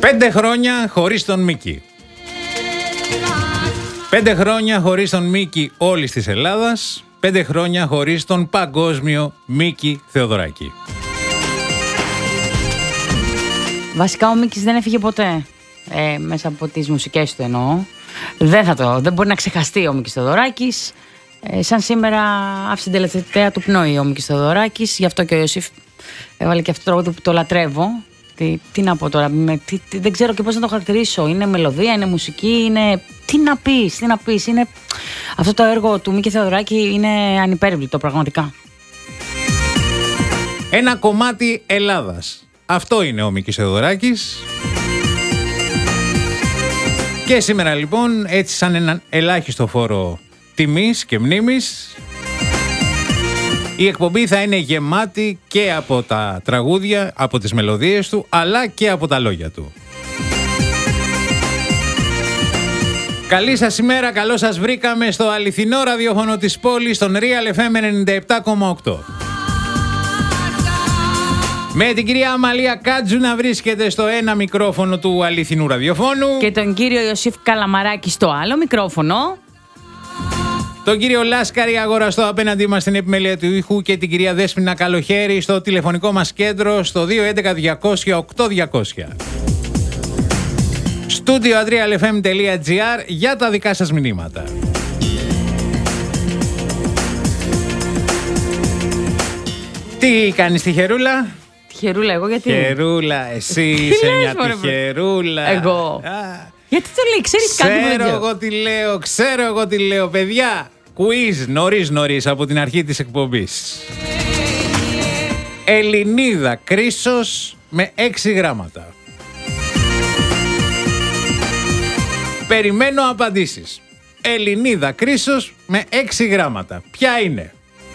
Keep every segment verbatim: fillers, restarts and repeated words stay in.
Πέντε χρόνια χωρίς τον Μίκη. Πέντε χρόνια χωρίς τον Μίκη όλης της Ελλάδας. Πέντε χρόνια χωρίς τον παγκόσμιο Μίκη Θεοδωράκη. Βασικά ο Μίκης δεν έφυγε ποτέ. Ε, μέσα από τις μουσικές του εννοώ. Δεν, θα το, δεν μπορεί να ξεχαστεί ο Μίκης Θεοδωράκης. Ε, σαν σήμερα άφησε την τελευταία του πνοή ο Μίκης Θεοδωράκης. Γι' αυτό και ο Ιωσήφ έβαλε και αυτό το τραγούδι που το λατρεύω. Τι, τι να πω τώρα, με, τι, τι, δεν ξέρω και πώς να το χαρακτηρίσω. Είναι μελωδία, είναι μουσική, είναι... Τι να πεις, τι να πεις. Είναι... Αυτό το έργο του Μίκη Θεοδωράκη είναι ανυπέρβλητο πραγματικά. Ένα κομμάτι Ελλάδας. Αυτό είναι ο Μίκης Θεοδωράκης. Και σήμερα λοιπόν, έτσι σαν έναν ελάχιστο φόρο τιμής και μνήμης, η εκπομπή θα είναι γεμάτη και από τα τραγούδια, από τις μελωδίες του, αλλά και από τα λόγια του. Καλή σας ημέρα, καλώς σας βρήκαμε στο αληθινό ραδιόφωνο της πόλης, στον Real εφ εμ ενενήντα επτά κόμμα οκτώ. Με την κυρία Αμαλία Κάτζου να βρίσκεται στο ένα μικρόφωνο του αληθινού ραδιοφώνου. Και τον κύριο Ιωσήφ Καλαμαράκη στο άλλο μικρόφωνο. Τον κύριο Λάσκαρη αγοραστό απέναντί μας στην επιμέλεια του ήχου και την κυρία Δέσποινα Καλοχέρη στο τηλεφωνικό μας κέντρο στο δύο έντεκα διακόσια οκτώ διακόσια. Στούντιο adreal εφ εμ τελεία τζι άρ για τα δικά σας μηνύματα. Τι κάνεις τη Χερούλα? Χερούλα, εγώ γιατί. Χερούλα, εσύ είσαι μια τυχερούλα. Εγώ. Α. Γιατί το λέει, ξέρεις κάτι που δεν ξέρω. Ξέρω εγώ τι λέω, ξέρω εγώ τι λέω. Παιδιά, quiz νωρίς νωρίς από την αρχή της εκπομπής. Ελληνίδα κρίσος με έξι γράμματα. Περιμένω απαντήσεις. Ελληνίδα κρίσος με έξι γράμματα. Ποια είναι?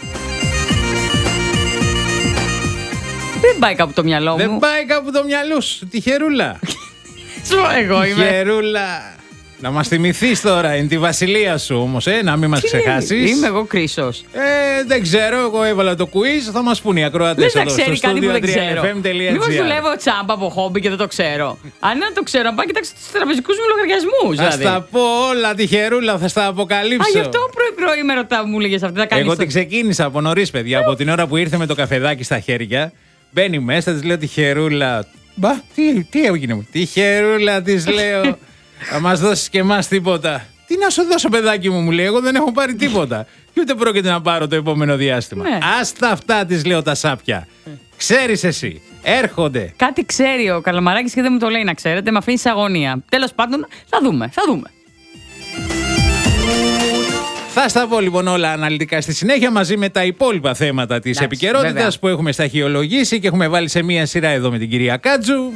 Δεν πάει κάπου το μυαλό μου. Δεν πάει κάπου το μυαλό σου. Τη Χερούλα. Εγώ είμαι. Χερούλα. Να μας θυμηθείς τώρα, είναι τη βασιλεία σου όμως, ε, να μην μας ξεχάσεις. Είμαι εγώ κρίσος. Ε, δεν ξέρω, εγώ έβαλα το quiz, θα μας πούνε οι ακροατές εδώ στο στούντιο adreal εφ εμ τελεία τζι άρ. Μήπως δουλεύω τσάμπα από χόμπι και δεν το ξέρω. Αν είναι να το ξέρω, να πάω κοιτάξω τους τραπεζικούς μου λογαριασμούς. Θα δηλαδή. στα πω όλα, τη Χερούλα, θα στα αποκαλύψω. Α, γι' αυτό πρωί-πρωί με ρωτά, μου έλεγες αυτή. Εγώ το... την ξεκίνησα από νωρίς, παιδιά, από την ώρα που ήρθε με το καφεδάκι στα χέρια. Μπαίνει μέσα, της λέω τη Χερούλα. Μπα, τι, τι έγινε μου. Τη Χερούλα της λέω. Θα μας δώσεις και εμάς τίποτα. Τι να σου δώσω, παιδάκι μου, μου λέει. Εγώ δεν έχω πάρει τίποτα. Και ούτε πρόκειται να πάρω το επόμενο διάστημα. Ναι. Άστα αυτά, της λέω τα σάπια. Ξέρεις εσύ. Έρχονται. Κάτι ξέρει ο Καλαμαράκης και δεν μου το λέει, να ξέρετε. Με αφήνει σε αγωνία. Τέλος πάντων, θα δούμε. Θα δούμε. Θα στα πω λοιπόν όλα αναλυτικά στη συνέχεια μαζί με τα υπόλοιπα θέματα της επικαιρότητας που έχουμε σταχυολογήσει και έχουμε βάλει σε μία σειρά εδώ με την κυρία Κάτζου.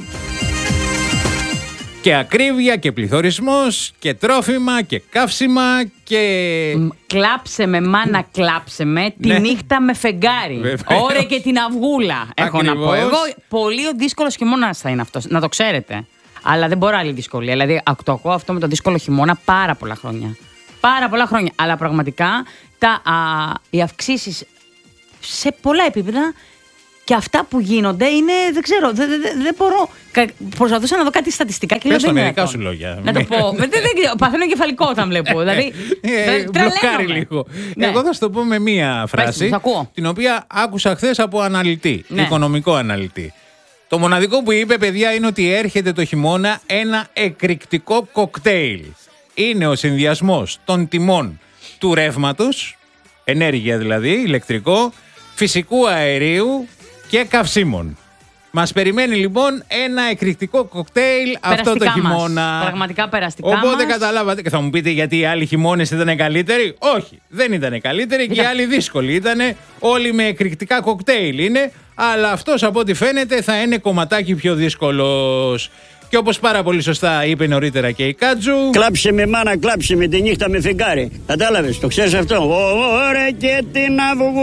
Και ακρίβεια και πληθωρισμός και τρόφιμα και καύσιμα και... Κλάψε με μάνα, κλάψε με τη ναι. νύχτα με φεγγάρι. Ωραία και την αυγούλα. Έχω Ακριβώς. να πω. Εγώ πολύ δύσκολο χειμώνας θα είναι αυτό, να το ξέρετε. Αλλά δεν μπορώ άλλη δυσκολία. Δηλαδή το ακούω αυτό με το δύσκολο χειμώνα πάρα πολλά χρόνια. Πάρα πολλά χρόνια. Αλλά πραγματικά τα, α, οι αυξήσεις σε πολλά επίπεδα και αυτά που γίνονται είναι, δεν ξέρω, δεν, δεν, δεν μπορώ. Προσπαθούσα να δω κάτι στατιστικά και λέω δεν είναι. μερικά σου λόγια. Να το πω. δεν, δεν, παθαίνω εγκεφαλικό όταν βλέπω. Δηλαδή, ε, μπλοκάρει λίγο. Ναι. Εγώ θα σου το πω με μία φράση, μου, την οποία άκουσα χθες από αναλυτή, ναι. οικονομικό αναλυτή. Το μοναδικό που είπε, παιδιά, είναι ότι έρχεται το χειμώνα ένα εκρηκτικό κοκτέιλ. Είναι ο συνδυασμός των τιμών του ρεύματος, ενέργεια δηλαδή, ηλεκτρικό, φυσικού αερίου και καυσίμων. Μας περιμένει λοιπόν ένα εκρηκτικό κοκτέιλ αυτό το χειμώνα. Μας. Πραγματικά περαστικά Οπότε μας. καταλάβατε και θα μου πείτε γιατί οι άλλοι χειμώνες ήταν καλύτεροι. Όχι, δεν ήταν καλύτεροι και οι άλλοι δύσκολοι ήταν. Όλοι με εκρηκτικά κοκτέιλ είναι, αλλά αυτός από ό,τι φαίνεται θα είναι κομματάκι πιο δύσκολος. Και όπως πάρα πολύ σωστά είπε νωρίτερα και η Κάτζου. Κλάψε με μάνα, κλάψε με τη νύχτα με φεγγάρι. Κατάλαβες, το ξέρεις αυτό. Ωραία και την αυγού.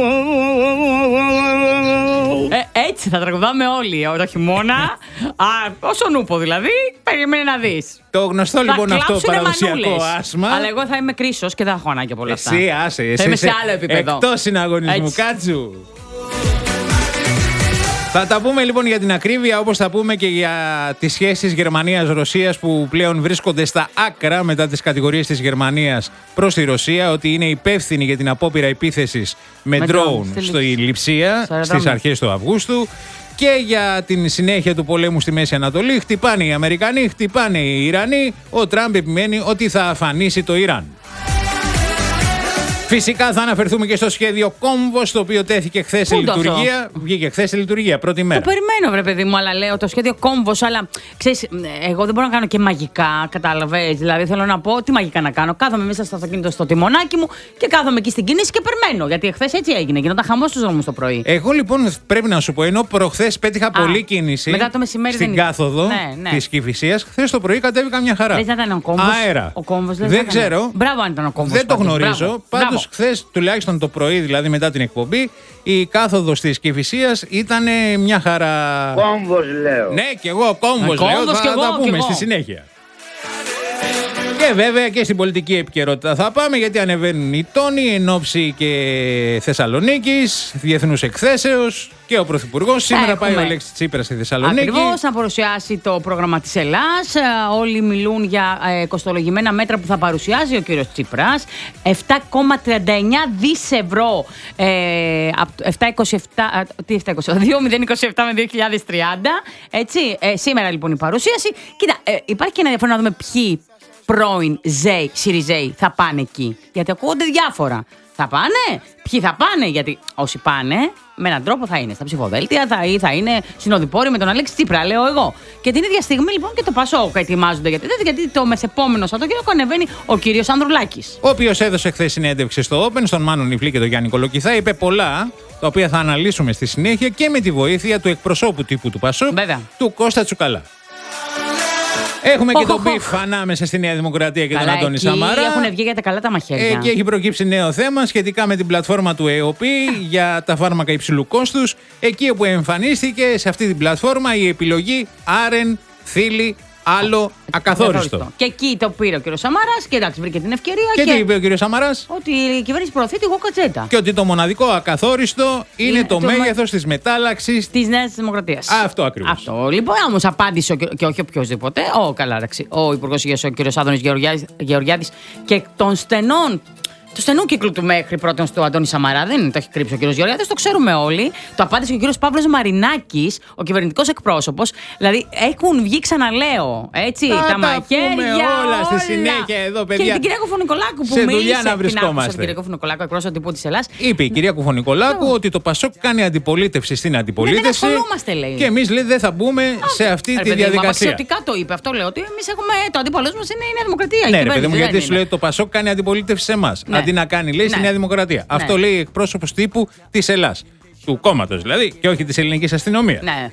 Ε, έτσι θα τραγουδάμε όλοι το χειμώνα. Α, όσο νούπο δηλαδή, περίμενε να δεις. Το γνωστό θα λοιπόν αυτό παραδοσιακό μανούλες. άσμα. Αλλά εγώ θα είμαι κρίσος και δεν θα έχω ανάγκη από όλα αυτά. Εσύ άσε, εσύ θα είμαι σε άλλο επίπεδο. Εκτός συναγωνισμού, έτσι. Κάτζου. Θα τα πούμε λοιπόν για την ακρίβεια, όπως θα πούμε και για τις σχέσεις Γερμανίας-Ρωσίας που πλέον βρίσκονται στα άκρα μετά τις κατηγορίες της Γερμανίας προς τη Ρωσία ότι είναι υπεύθυνη για την απόπειρα επίθεσης με, με ντρόουν στη Λειψία στις αρχές του Αυγούστου και για την συνέχεια του πολέμου στη Μέση Ανατολή. Χτυπάνε οι Αμερικανοί, χτυπάνε οι Ιρανοί. Ο Τραμπ επιμένει ότι θα αφανίσει το Ιράν. Φυσικά θα αναφερθούμε και στο σχέδιο Κόμβος, το οποίο τέθηκε χθες σε λειτουργία. Αυτό? Βγήκε χθες σε λειτουργία, πρώτη μέρα. Το περιμένω, βρε παιδί μου, αλλά λέω το σχέδιο Κόμβος, αλλά ξέρεις, εγώ δεν μπορώ να κάνω και μαγικά, κατάλαβες. Δηλαδή θέλω να πω τι μαγικά να κάνω. Κάθομαι μέσα στο αυτοκίνητο στο τιμονάκι μου και κάθομαι εκεί στην κίνηση και περιμένω. Γιατί χθες έτσι έγινε. Γινόταν χαμός στους δρόμους το πρωί. Εγώ λοιπόν πρέπει να σου πω, ενώ προχθές πέτυχα Α, πολλή κίνηση μετά το μεσημέρι στην δεν... κάθοδο ναι, ναι. της Κηφισίας, χθες το πρωί κατέβηκα μια χαρά. Δεν ήταν ο Κόμβος. Αέρα. Ο Κόμβος, δεν δεν ξέρω. Μπράβο αν ήταν ο Κόμβος. Δεν το γνωρίζω. Πάντως χθες, τουλάχιστον το πρωί, δηλαδή μετά την εκπομπή, η κάθοδος της Κηφισίας ήταν μια χαρά. Κόμβος λέω. Ναι, και εγώ κόμβος λέω. Κόμβος Θα τα πούμε στη συνέχεια. Και βέβαια και στην πολιτική επικαιρότητα θα πάμε, γιατί ανεβαίνουν οι τόνοι εν ώψη και Θεσσαλονίκης, διεθνούς εκθέσεως, και ο Πρωθυπουργός σήμερα Έχουμε. πάει ο Αλέξης Τσίπρας στη Θεσσαλονίκη. Ακριβώς, να παρουσιάσει το πρόγραμμα της Ελλάς. Όλοι μιλούν για ε, κοστολογημένα μέτρα που θα παρουσιάζει ο κύριος Τσίπρας. επτά κόμμα τριάντα εννιά δισεκατομμύρια ευρώ. Ε, επτά είκοσι επτά, τι επτά είκοσι επτά, δύο χιλιάδες είκοσι επτά με δύο χιλιάδες τριάντα. Έτσι, ε, σήμερα λοιπόν η παρουσίαση. Κοίτα, ε, υπάρχει και ένα ενδιαφέρον να δούμε ποιοι πρώην ΖΕΙ, ΣΥΡΙΖΕΙ θα πάνε εκεί. Γιατί ακούγονται διάφορα. Θα πάνε, ποιοι θα πάνε, γιατί όσοι πάνε με έναν τρόπο θα είναι στα ψηφοδέλτια, θα, ή θα είναι συνοδοιπόροι με τον Αλέξη Τσίπρα, λέω εγώ. Και την ίδια στιγμή λοιπόν και το Πασόκ ετοιμάζονται για τέτοια, γιατί το μεθεπόμενο Σαββατοκύριακο ανεβαίνει ο κύριος Ανδρουλάκης. Ο οποίος έδωσε χθες συνέντευξη στο Open, στον Μάνο Νιφλή και τον Γιάννη Κολοκυθά, είπε πολλά, τα οποία θα αναλύσουμε στη συνέχεια και με τη βοήθεια του εκπροσώπου τύπου του Πασόκ, Βέβαια. του Κώστα Τσουκαλά. Έχουμε oh, και τον μπιφ oh, oh. ανάμεσα στη Νέα Δημοκρατία και Καλά, τον Αντώνη Σαμαρά. Έχουν βγει για τα καλά τα μαχαίρια. Εκεί έχει προκύψει νέο θέμα σχετικά με την πλατφόρμα του ΕΟΠΗ για τα φάρμακα υψηλού κόστους. Εκεί όπου εμφανίστηκε σε αυτή την πλατφόρμα η επιλογή άρεν, θήλη, άλλο ακαθόριστο. Και εκεί το πήρε ο κ. Σαμαράς και εντάξει, βρήκε την ευκαιρία. Και, και τι είπε ο κ. Σαμαράς? Ότι η κυβέρνηση προωθεί τη γοκατζέτα. Και ότι το μοναδικό ακαθόριστο είναι, είναι το, το μέγεθος μα... της μετάλλαξης της Νέας Δημοκρατίας. Αυτό ακριβώς. Αυτό. Λοιπόν, όμως απάντησε ο, και όχι οποιοδήποτε. Ο, καλά, εντάξει, ο Υπουργός Υγείας, ο κ. Άδωνης Γεωργιάδης, και των στενών. Του στενού κύκλου του μέχρι πρώτον στο Αντώνη Σαμαρά, δεν το έχει κρύψει ο κ. Γεωργιάδης, το ξέρουμε όλοι. Το απάντησε και ο κ. Παύλος Μαρινάκης, ο κυβερνητικός εκπρόσωπος. Δηλαδή έχουν βγει, ξαναλέω, έτσι, τα, τα μαχαίρια. Όλα, όλα στη συνέχεια εδώ, παιδιά. Και την κυρία Κουφωνικολάκου που σε μίλησε. Να βρισκόμαστε. Την κυρία Κουφωνικολάκου, εκπρόσωπο τύπου της Ελλάς. Είπε η κυρία Κουφωνικολάκου ότι το Πασόκ κάνει αντιπολίτευση στην αντιπολίτευση. Δεν ασχολούμαστε, λέει. Και εμείς λέει δεν θα μπούμε σε αυτή τη διαδικασία. Αξιωτικά το είπε αυτό, λέω. Ότι εμείς έχουμε το αντίπαλό μας είναι η Νέα Δημοκρατία. Ναι, ρε παιδί μου, γιατί σου λέει το Πασόκ κάνει αντιπολίτευση σε εμάς. Αντί να κάνει, λέει, στη Νέα Δημοκρατία. Ναι. Αυτό λέει εκπρόσωπος τύπου της Ελλάς. Του κόμματος δηλαδή, και όχι της ελληνικής αστυνομίας. Ναι.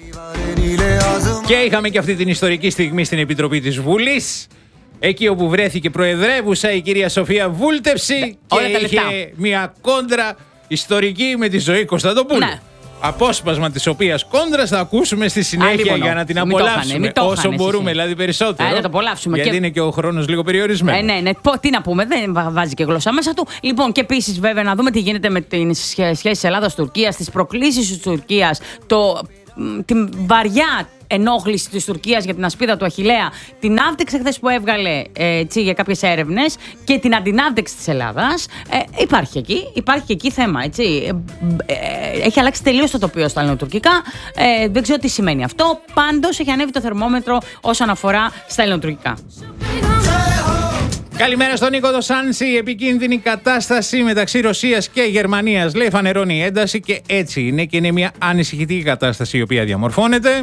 Και είχαμε και αυτή την ιστορική στιγμή στην Επιτροπή της Βουλής. Εκεί όπου βρέθηκε προεδρεύουσα η κυρία Σοφία Βούλτευση. Ναι. Και είχε μια κόντρα ιστορική με τη Ζωή Κωνσταντοπούλου. Ναι. Απόσπασμα της οποίας κόντρας θα ακούσουμε στη συνέχεια για να την απολαύσουμε όσο χάνε, μπορούμε, εσύ. Δηλαδή περισσότερο. Α, να το απολαύσουμε. Γιατί και... είναι και ο χρόνος λίγο περιορισμένο. Ε, ναι, ναι. Τι να πούμε, δεν βάζει και γλώσσα μέσα του. Λοιπόν, και επίσης βέβαια να δούμε τι γίνεται με τις σχέσεις Ελλάδας-Τουρκίας, τις προκλήσεις της Τουρκίας, το, την βαριά ενόχληση της Τουρκίας για την ασπίδα του Αχιλλέα, την αύτηξη χθες που έβγαλε έτσι, για κάποιες έρευνες και την αντιναύτηξη της Ελλάδας. Ε, υπάρχει εκεί, υπάρχει και εκεί θέμα. Έτσι. Ε, ε, έχει αλλάξει τελείως το τοπίο στα ελληνοτουρκικά. Ε, δεν ξέρω τι σημαίνει αυτό. Πάντως έχει ανέβει το θερμόμετρο όσον αφορά στα ελληνοτουρκικά. Καλημέρα στον Νίκο Δοσάνση. Η επικίνδυνη κατάσταση μεταξύ Ρωσίας και Γερμανίας, λέει, φανερώνει η ένταση και έτσι είναι, και είναι μια ανησυχητική κατάσταση η οποία διαμορφώνεται.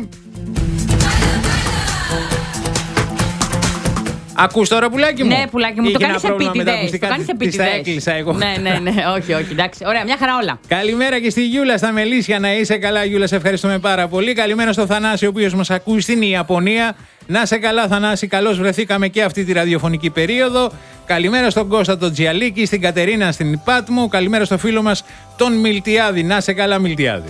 Ακούς τώρα, πουλάκι μου? Ναι, πουλάκι μου, το κάνεις επίτηδες. Το κάνεις επίτηδες. Τα έκλεισα εγώ. Ναι, ναι, ναι, όχι, όχι, εντάξει. Ωραία, μια χαρά όλα. Καλημέρα και στη Γιούλα στα Μελίσια, να είσαι καλά, Γιούλα, σε ευχαριστούμε πάρα πολύ. Καλημέρα στο Θανάση, ο οποίος μας ακούει στην Ιαπωνία. Να σε καλά, Θανάση, καλώς βρεθήκαμε και αυτή τη ραδιοφωνική περίοδο. Καλημέρα στον Κώστα τον Τζιαλίκη, στην Κατερίνα στην Πάτμο. Καλημέρα στο φίλο μας τον Μιλτιάδη. Να σε καλά, Μιλτιάδη.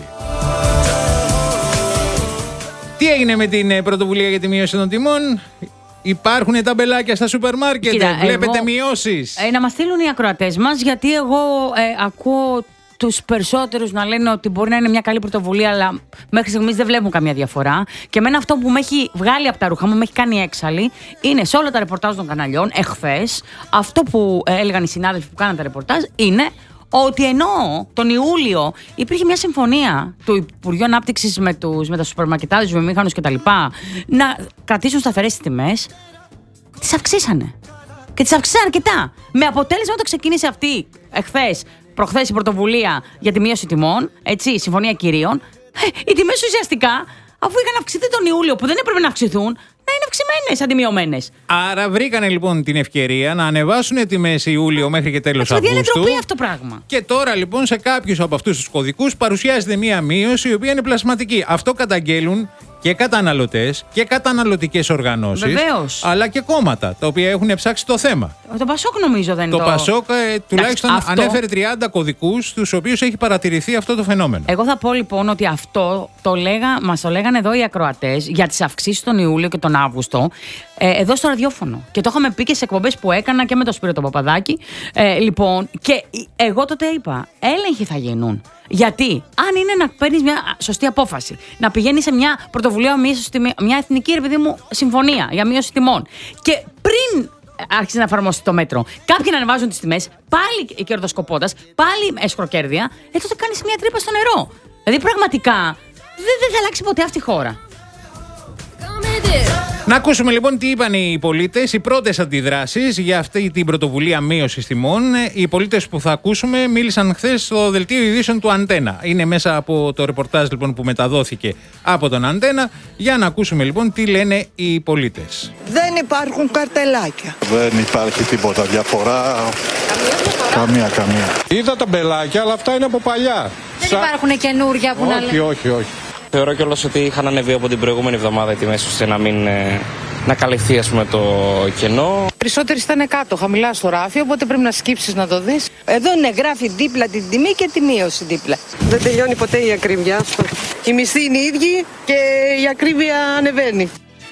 Τι έγινε με την πρωτοβουλία για τη μείωση των τιμών? Υπάρχουν ταμπελάκια στα σούπερ μάρκετ, βλέπετε εγώ, μειώσεις? Ε, να μας στείλουν οι ακροατές μας, γιατί εγώ ε, ακούω τους περισσότερους να λένε ότι μπορεί να είναι μια καλή πρωτοβουλία, αλλά μέχρι στιγμής δεν βλέπουν καμία διαφορά. Και εμένα αυτό που με έχει βγάλει από τα ρούχα μου, με έχει κάνει έξαλλη, είναι σε όλα τα ρεπορτάζ των καναλιών, εχθές, αυτό που έλεγαν οι συνάδελφοι που κάναν τα ρεπορτάζ, είναι ότι ενώ τον Ιούλιο υπήρχε μια συμφωνία του Υπουργείου Ανάπτυξης με, τους, με τα σούπερμαρκετάδες, τους βιομήχανους κτλ. Να κρατήσουν σταθερές τις τιμές, τις αυξήσανε. Και τις αυξήσανε αρκετά. Με αποτέλεσμα όταν ξεκίνησε αυτή εχθές, προχθές η πρωτοβουλία για τη μείωση τιμών, έτσι, η συμφωνία κυρίων, οι τιμές ουσιαστικά, αφού είχαν αυξηθεί τον Ιούλιο που δεν έπρεπε να αυξηθούν, να είναι αυξημένες αντί μειωμένες. Άρα βρήκανε λοιπόν την ευκαιρία να ανεβάσουν τιμές Ιούλιο μέχρι και τέλος Αυγούστου. Είναι ντροπή αυτό το πράγμα. Και τώρα λοιπόν σε κάποιους από αυτούς τους κωδικούς παρουσιάζεται μία μείωση η οποία είναι πλασματική. Αυτό καταγγέλουν και καταναλωτές και καταναλωτικές οργανώσεις. Βεβαίως. Αλλά και κόμματα τα οποία έχουν ψάξει το θέμα. Το Πασόκ νομίζω δεν είναι. Το, το... Πασόκ ε, τουλάχιστον αυτό... ανέφερε τριάντα κωδικούς στους οποίους έχει παρατηρηθεί αυτό το φαινόμενο. Εγώ θα πω λοιπόν ότι αυτό το λέγα, μας το λέγανε εδώ οι ακροατές για τις αυξήσεις τον Ιούλιο και τον Αύγουστο, ε, εδώ στο ραδιόφωνο. Και το είχαμε πει και σε εκπομπές που έκανα και με τον Σπύρο τον Παπαδάκη. Ε, λοιπόν, και εγώ τότε είπα, έλεγχοι θα γίνουν. Γιατί, αν είναι να παίρνεις μια σωστή απόφαση, να πηγαίνεις σε μια πρωτοβουλία, μια εθνική ρε παιδί μου συμφωνία για μείωση τιμών, και πριν άρχισε να εφαρμόσει το μέτρο, κάποιοι να ανεβάζουν τις τιμές, πάλι κερδοσκοπώντας, πάλι έσχροκέρδια, ε, τότε κάνεις μια τρύπα στο νερό. Δηλαδή, πραγματικά δεν, δεν θα αλλάξει ποτέ αυτή η χώρα. Να ακούσουμε λοιπόν τι είπαν οι πολίτες, οι πρώτες αντιδράσεις για αυτή την πρωτοβουλία μείωσης τιμών. Οι πολίτες που θα ακούσουμε μίλησαν χθες στο δελτίο ειδήσεων του Αντένα. Είναι μέσα από το ρεπορτάζ λοιπόν που μεταδόθηκε από τον Αντένα. Για να ακούσουμε λοιπόν τι λένε οι πολίτες. Δεν υπάρχουν καρτελάκια. Δεν υπάρχει τίποτα διαφορά. Καμία, καμία. Είδα τα μπελάκια, αλλά αυτά είναι από παλιά. Δεν Σα... υπάρχουν καινούργια που όχι, να λένε. Όχι, όχι, όχι. Θεωρώ κιόλας ότι είχαν ανεβεί από την προηγούμενη εβδομάδα οι τιμές ώστε να μην ε, να καλυφθεί ας πούμε, το κενό. Περισσότεροι ήταν κάτω, χαμηλά στο ράφι, οπότε πρέπει να σκύψεις να το δεις. Εδώ είναι γράφει δίπλα την τιμή και τη μείωση δίπλα. Δεν τελειώνει ποτέ η ακρίβεια. Οι μισθοί είναι οι ίδιοι και η ακρίβεια ανεβαίνει.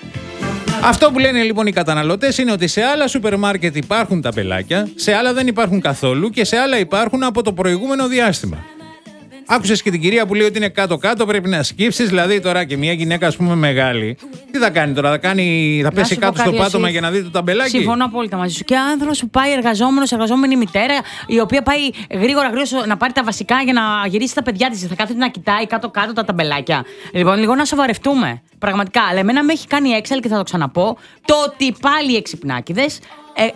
Αυτό που λένε λοιπόν οι καταναλωτές είναι ότι σε άλλα σούπερ μάρκετ υπάρχουν ταμπελάκια, σε άλλα δεν υπάρχουν καθόλου και σε άλλα υπάρχουν από το προηγούμενο διάστημα. Άκουσες και την κυρία που λέει ότι είναι κάτω-κάτω, πρέπει να σκύψεις. Δηλαδή τώρα και μια γυναίκα, ας πούμε, μεγάλη, τι θα κάνει τώρα, θα, κάνει, θα πέσει κάτω στο πάτωμα για να δει το ταμπελάκι. Συμφωνώ απόλυτα μαζί σου. Και ο άνθρωπος που πάει εργαζόμενος, εργαζόμενη μητέρα, η οποία πάει γρήγορα γρήγορα να πάρει τα βασικά για να γυρίσει τα παιδιά της, θα κάθεται να κοιτάει κάτω-κάτω τα ταμπελάκια. Λοιπόν, λίγο να σοβαρευτούμε. Πραγματικά. Αλλά εμένα με έχει κάνει έξαλλη και θα το ξαναπώ το ότι πάλι οι εξυπνάκηδες Ε,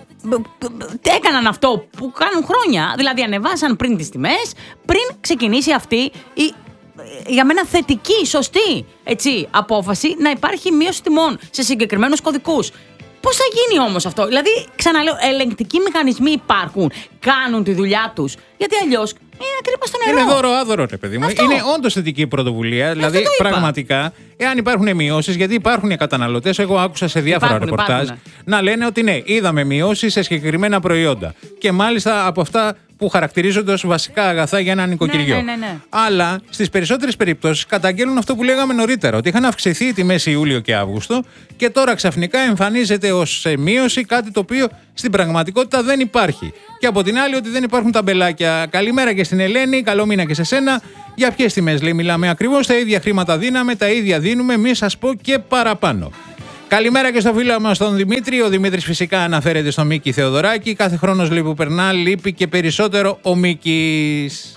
έκαναν αυτό που κάνουν χρόνια. Δηλαδή ανεβάσαν πριν τις τιμές, πριν ξεκινήσει αυτή η, για μένα θετική, σωστή έτσι, απόφαση να υπάρχει μείωση τιμών σε συγκεκριμένους κωδικούς. Πώς θα γίνει όμως αυτό? Δηλαδή, ξαναλέω, ελεγκτικοί μηχανισμοί υπάρχουν, κάνουν τη δουλειά τους. Γιατί αλλιώς είναι ακριβώς στο νερό. Είναι δώρο-άδωρο, ρε παιδί μου. Αυτό. Είναι όντως θετική πρωτοβουλία. Δηλαδή, πραγματικά, εάν υπάρχουν μειώσεις, γιατί υπάρχουν οι καταναλωτές, εγώ άκουσα σε διάφορα υπάρχουν, ρεπορτάζ υπάρχουν. να λένε ότι ναι, είδαμε μειώσεις σε συγκεκριμένα προϊόντα. Και μάλιστα από αυτά που χαρακτηρίζονται ως βασικά αγαθά για ένα νοικοκυριό. Ναι, ναι, ναι, ναι. Αλλά στις περισσότερες περιπτώσεις καταγγέλνουν αυτό που λέγαμε νωρίτερα, ότι είχαν αυξηθεί οι τιμές Ιούλιο και Αύγουστο και τώρα ξαφνικά εμφανίζεται ως μείωση κάτι το οποίο στην πραγματικότητα δεν υπάρχει. Και από την άλλη ότι δεν υπάρχουν ταμπελάκια. Καλημέρα και στην Ελένη, καλό μήνα και σε σένα. Για ποιες τιμές λέει, μιλάμε ακριβώς, τα ίδια χρήματα δίναμε, τα ίδια δίνουμε, μη σας πω και παραπάνω. Καλημέρα και στο φίλο μας τον Δημήτρη. Ο Δημήτρης φυσικά αναφέρεται στο Μίκη Θεοδωράκη. Κάθε χρόνος λέει που περνά, λείπει και περισσότερο ο Μίκης.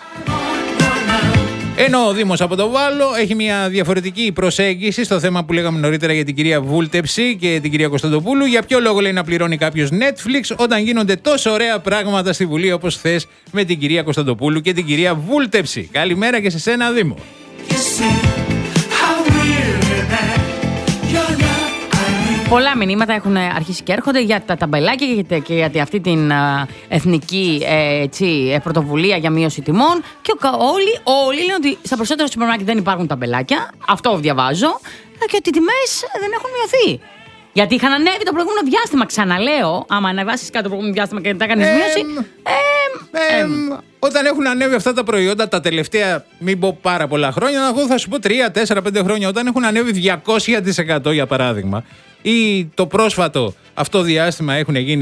Ενώ ο Δήμος από το Βάλο έχει μια διαφορετική προσέγγιση στο θέμα που λέγαμε νωρίτερα για την κυρία Βούλτεψη και την κυρία Κωνσταντοπούλου. Για ποιο λόγο λέει να πληρώνει κάποιος Netflix όταν γίνονται τόσο ωραία πράγματα στη Βουλή όπως χθες με την κυρία Κωνσταντοπούλου και την κυρία Βούλτεψη. Καλημέρα και σε σένα, Δήμο. Πολλά μηνύματα έχουν αρχίσει και έρχονται για τα ταμπελάκια και για αυτή την εθνική έτσι, πρωτοβουλία για μείωση τιμών. Και όλοι, όλοι λένε ότι στα περισσότερα σούπερ μάρκετ δεν υπάρχουν ταμπελάκια. Αυτό διαβάζω. Και ότι οι τιμές δεν έχουν μειωθεί. Γιατί είχαν ανέβει το προηγούμενο διάστημα. Ξαναλέω, άμα ανεβάσεις κάτι το προηγούμενο διάστημα και δεν κάνεις μείωση. Ε, ε, όταν έχουν ανέβει αυτά τα προϊόντα τα τελευταία, μην πω πάρα πολλά χρόνια, εγώ θα σου πω τρία, τέσσερα, πέντε χρόνια, όταν έχουν ανέβει διακόσια τοις εκατό για παράδειγμα, ή το πρόσφατο αυτό διάστημα έχουν γίνει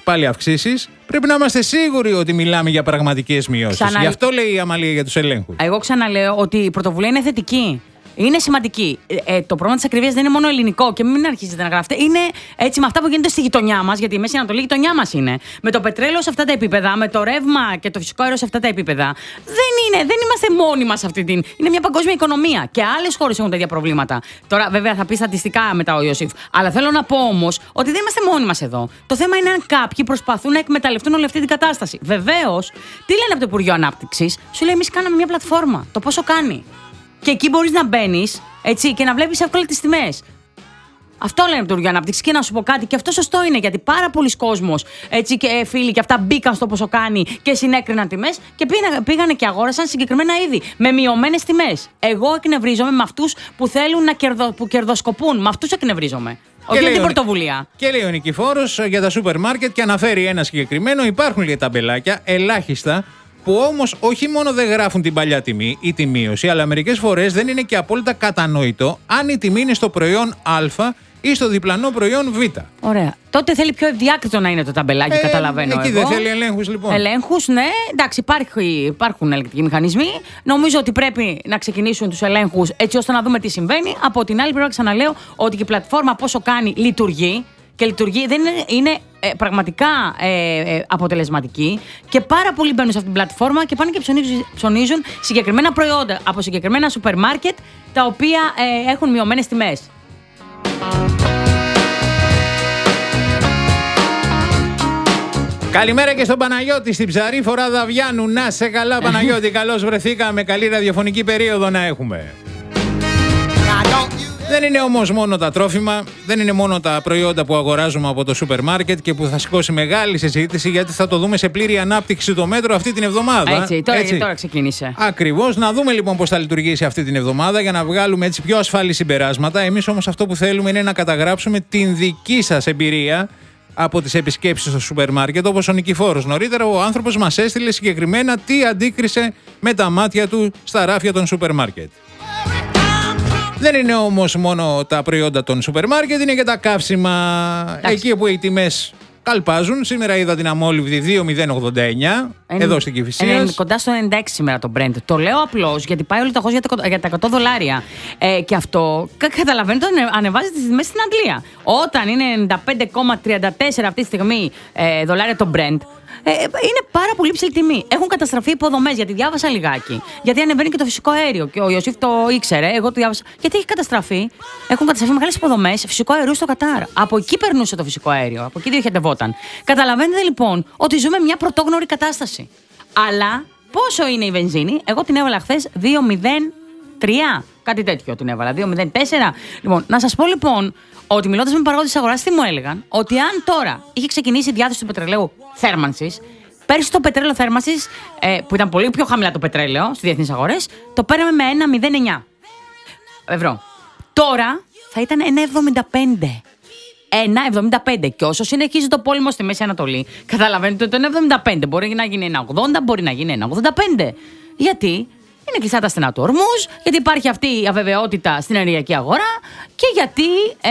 πάλι αυξήσεις, πρέπει να είμαστε σίγουροι ότι μιλάμε για πραγματικές μειώσεις. Ξανα... Γι' αυτό λέει η Αμαλία για τους ελέγχους. Εγώ ξαναλέω ότι η πρωτοβουλία είναι θετική. Είναι σημαντική. Ε, ε, το πρόβλημα της ακρίβειας δεν είναι μόνο ελληνικό και μην αρχίζετε να γράφετε. Είναι έτσι με αυτά που γίνονται στη γειτονιά μας, γιατί η Μέση Ανατολή η γειτονιά μας είναι. Με το πετρέλαιο σε αυτά τα επίπεδα, με το ρεύμα και το φυσικό αέριο σε αυτά τα επίπεδα. Δεν είναι, δεν είμαστε μόνοι μας σε αυτή την. Είναι μια παγκόσμια οικονομία και άλλες χώρες έχουν τέτοια προβλήματα. Τώρα, βέβαια, θα πει στατιστικά μετά ο Ιωσήφ. Αλλά θέλω να πω όμως ότι δεν είμαστε μόνοι μας εδώ. Το θέμα είναι αν κάποιοι προσπαθούν να εκμεταλλευτούν όλη αυτή την κατάσταση. Βεβαίως, τι λένε από το Υπουργείο Ανάπτυξης, σου λέει: εμείς κάναμε μια πλατφόρμα. Το πόσο κάνει. Και εκεί μπορείς να μπαίνεις και να βλέπεις εύκολα τις τιμές. Αυτό λένε από το Υπουργείο Ανάπτυξη. Και να σου πω κάτι, και αυτό σωστό είναι, γιατί πάρα πολλοί κόσμος έτσι, και φίλοι και αυτά μπήκαν στο πόσο κάνει και συνέκριναν τιμές και πήγαν, πήγανε και αγόρασαν συγκεκριμένα είδη με μειωμένες τιμές. Εγώ εκνευρίζομαι με αυτούς που θέλουν να κερδο, που κερδοσκοπούν. Με αυτούς εκνευρίζομαι. Όχι με την πρωτοβουλία. Και λέει ο Νικηφόρος για τα σούπερ μάρκετ και αναφέρει ένα συγκεκριμένο. Υπάρχουν λίγα ταμπελάκια, ελάχιστα, που όμως όχι μόνο δεν γράφουν την παλιά τιμή ή τη μείωση, αλλά μερικές φορές δεν είναι και απόλυτα κατανοητό αν η τιμή είναι στο προϊόν Α ή στο διπλανό προϊόν Β. Ωραία. Τότε θέλει πιο ευδιάκριτο να είναι το ταμπελάκι, ε, καταλαβαίνω. Εκεί εγώ. δεν θέλει ελέγχους, λοιπόν. Ελέγχους, ναι. Εντάξει, υπάρχει, υπάρχουν ελεγκτικοί μηχανισμοί. Νομίζω ότι πρέπει να ξεκινήσουν τους ελέγχους έτσι ώστε να δούμε τι συμβαίνει. Από την άλλη, πρέπει να ξαναλέω ότι και η πλατφόρμα πόσο κάνει λειτουργεί. Και λειτουργεί, δεν είναι, είναι ε, πραγματικά ε, ε, αποτελεσματική και πάρα πολλοί μπαίνουν σε αυτήν την πλατφόρμα και πάνε και ψωνίζουν, ψωνίζουν συγκεκριμένα προϊόντα από συγκεκριμένα σούπερ μάρκετ τα οποία ε, έχουν μειωμένες τιμές. Καλημέρα και στον Παναγιώτη στην Ψαρή Φορά Δαβιάνου. Να σε καλά, Παναγιώτη, καλώς βρεθήκαμε. Καλή ραδιοφωνική περίοδο να έχουμε. Δεν είναι όμως μόνο τα τρόφιμα, δεν είναι μόνο τα προϊόντα που αγοράζουμε από το σούπερ μάρκετ και που θα σηκώσει μεγάλη συζήτηση, γιατί θα το δούμε σε πλήρη ανάπτυξη το μέτρο αυτή την εβδομάδα. Έτσι, τώρα, έτσι. τώρα ξεκίνησε. Ακριβώς, να δούμε λοιπόν πώς θα λειτουργήσει αυτή την εβδομάδα για να βγάλουμε έτσι πιο ασφαλή συμπεράσματα. Εμείς όμως αυτό που θέλουμε είναι να καταγράψουμε την δική σας εμπειρία από τις επισκέψεις στο σούπερ μάρκετ, όπως ο Νικηφόρος. Νωρίτερα ο άνθρωπος μας έστειλε συγκεκριμένα τι αντίκρισε με τα μάτια του στα ράφια των σούπερ μάρκετ. Δεν είναι όμως μόνο τα προϊόντα των σούπερ μάρκετ, είναι και τα καύσιμα. Εντάξει. Εκεί που οι τιμές καλπάζουν. Σήμερα είδα την αμόλυβδη δύο μηδέν ογδόντα εννιά Εν, εδώ στην Κηφισίας. Είναι κοντά στο ενενήντα έξι σήμερα το Brent. Το λέω απλώς γιατί πάει όλο το χώρο για τα εκατό δολάρια. Ε, και αυτό καταλαβαίνετε ότι ανεβάζει τις τιμές στην Αγγλία. Όταν είναι ενενήντα πέντε κόμμα τριάντα τέσσερα αυτή τη στιγμή ε, δολάρια το Brent. Ε, είναι πάρα πολύ ψηλή τιμή. Έχουν καταστραφεί υποδομές, γιατί διάβασα λιγάκι. Γιατί ανεβαίνει και το φυσικό αέριο. Και ο Ιωσήφ το ήξερε, εγώ το διάβασα. Γιατί έχει καταστραφεί. Έχουν καταστραφεί μεγάλες υποδομές φυσικό αερίου στο Κατάρ. Από εκεί περνούσε το φυσικό αέριο. Από εκεί διοχετευόταν. Καταλαβαίνετε λοιπόν ότι ζούμε μια πρωτόγνωρη κατάσταση. Αλλά πόσο είναι η βενζίνη, εγώ την έβαλα χθες δύο μηδέν τρία. Κάτι τέτοιο την έβαλα. δύο μηδέν τέσσερα. Λοιπόν, να σας πω λοιπόν ότι μιλώντας με παραγόντες της αγοράς, τι μου έλεγαν, ότι αν τώρα είχε ξεκινήσει η διάθεση του πετρελαίου θέρμανσης, πέρσι το πετρέλαιο θέρμανσης, ε, που ήταν πολύ πιο χαμηλά το πετρέλαιο στις διεθνείς αγορές, το πέραμε με ένα κόμμα μηδέν εννιά ευρώ. Τώρα θα ήταν ένα κόμμα εβδομήντα πέντε. ένα κόμμα εβδομήντα πέντε. Και όσο συνεχίζει το πόλεμο στη Μέση Ανατολή, καταλαβαίνετε ότι το ένα κόμμα εβδομήντα πέντε μπορεί να γίνει ένα κόμμα ογδόντα, μπορεί να γίνει ένα κόμμα ογδόντα πέντε. Γιατί? Είναι κλειστά τα στενά του ορμούς, γιατί υπάρχει αυτή η αβεβαιότητα στην ενεργειακή αγορά και γιατί ε,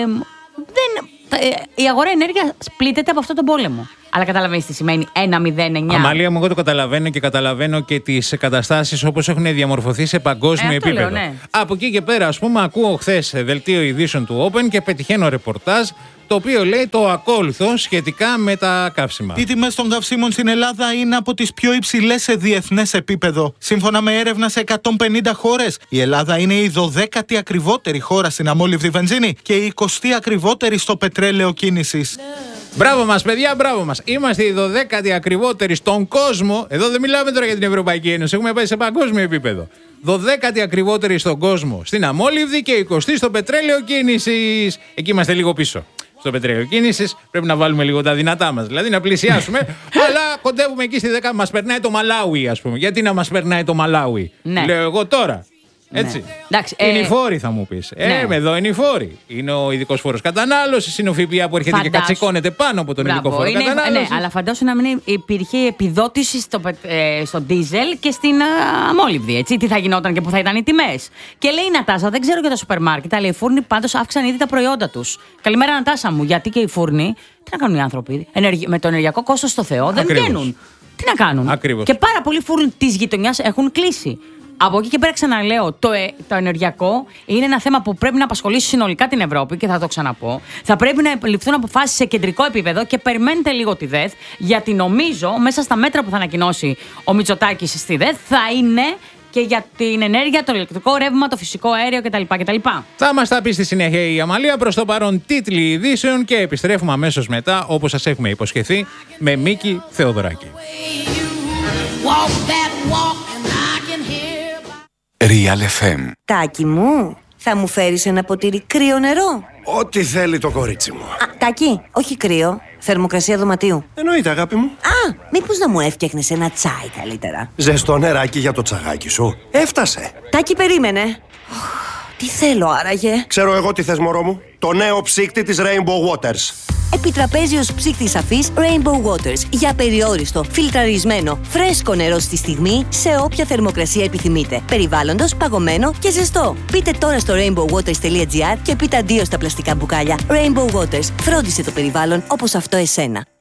δεν, ε, η αγορά ενέργειας πλήττεται από αυτόν τον πόλεμο. Αλλά καταλαβαίνεις τι σημαίνει ένα κόμμα μηδέν εννιά. Αμαλία μου, εγώ το καταλαβαίνω και καταλαβαίνω και τις καταστάσεις όπως έχουν διαμορφωθεί σε παγκόσμιο ε, επίπεδο. Λέω, ναι. Από εκεί και πέρα, ας πούμε, ακούω χθες δελτίο ειδήσεων του Open και πετυχαίνω ρεπορτάζ το οποίο λέει το ακόλουθο σχετικά με τα καύσιμα. Οι τιμές των καυσίμων στην Ελλάδα είναι από τις πιο υψηλές σε διεθνές επίπεδο. Σύμφωνα με έρευνα σε εκατόν πενήντα χώρες, η Ελλάδα είναι η δωδέκατη ακριβότερη χώρα στην αμόλυβδη βενζίνη και η εικοστή ακριβότερη στο πετρέλαιο κίνησης. Μπράβο μας, παιδιά, μπράβο μας. Είμαστε οι δωδέκατοι ακριβότεροι στον κόσμο. Εδώ δεν μιλάμε τώρα για την Ευρωπαϊκή Ένωση. Έχουμε πάει σε παγκόσμιο επίπεδο. δωδέκατοι ακριβότεροι στον κόσμο στην αμόλυβδη και εικοστή στο πετρέλαιο κίνησης. Εκεί είμαστε λίγο πίσω. Στο πετρέλαιο κίνησης πρέπει να βάλουμε λίγο τα δυνατά μας. Δηλαδή να πλησιάσουμε. Αλλά κοντεύουμε εκεί στη δέκα. Μας περνάει το Μαλάουι, ας πούμε. Γιατί να μας περνάει το Μαλάουι? Ναι. Λέω εγώ τώρα. Έτσι. Ναι. Εντάξει, είναι ε... οι φόροι, θα μου πει. Ε, Ναι. εδώ είναι οι φόροι. Είναι ο ειδικός φόρος κατανάλωσης, είναι ο ΦΠΑ που έρχεται Φαντάσου. και κατσικώνεται πάνω από τον Μπράβο, ειδικό φόρο είναι, κατανάλωσης. Ναι, αλλά φαντάσου να μην υπήρχε επιδότηση στο, ε, στο ντίζελ και στην α, αμόλυβδη. Έτσι, τι θα γινόταν και πού θα ήταν οι τιμές. Και λέει η Νατάσα, δεν ξέρω για τα σούπερ μάρκετ, αλλά οι φούρνοι πάντως αύξαν ήδη τα προϊόντα τους. Καλημέρα, Νατάσα μου, γιατί και οι φούρνοι, τι να κάνουν οι άνθρωποι, ενεργει... με το ενεργειακό κόστος στο Θεό δεν Ακριβώς. βγαίνουν. Τι να κάνουν. Ακριβώς. Και πάρα πολλοί φούρνοι της γειτονιάς έχουν κλείσει. Από εκεί και πέρα ξαναλέω, το, ε, το ενεργειακό είναι ένα θέμα που πρέπει να απασχολήσει συνολικά την Ευρώπη και θα το ξαναπώ. Θα πρέπει να ληφθούν αποφάσεις σε κεντρικό επίπεδο και περιμένετε λίγο τη ΔΕΘ, γιατί νομίζω μέσα στα μέτρα που θα ανακοινώσει ο Μητσοτάκης στη ΔΕΘ θα είναι και για την ενέργεια, το ηλεκτρικό ρεύμα, το φυσικό αέριο κτλ. κτλ. Θα μας τα πει στη συνέχεια η Αμαλία. Προς το παρόν τίτλοι ειδήσεων και επιστρέφουμε αμέσως μετά, όπως σας έχουμε υποσχεθεί, με Μίκη Θεοδωράκη. Real εφ εμ. Τάκη μου, θα μου φέρεις ένα ποτήρι κρύο νερό? Ό,τι θέλει το κορίτσι μου. Α, Τάκη, όχι κρύο. Θερμοκρασία δωματίου. Εννοείται, αγάπη μου. Α, μήπως να μου έφτιαχνες ένα τσάι καλύτερα? Ζεστό νεράκι για το τσαγάκι σου. Έφτασε. Τάκη, περίμενε. Τι θέλω άραγε? Ξέρω εγώ τι θες, μωρό μου. Το νέο ψύκτη της Rainbow Waters. Επιτραπέζιος ψύκτης αφής Rainbow Waters. Για περιόριστο, φιλτραρισμένο, φρέσκο νερό στη στιγμή, σε όποια θερμοκρασία επιθυμείτε. Περιβάλλοντος, παγωμένο και ζεστό. Μπείτε τώρα στο rainbow waters τελεία gr και πείτε αντίο στα πλαστικά μπουκάλια. Rainbow Waters. Φρόντισε το περιβάλλον όπως αυτό εσένα.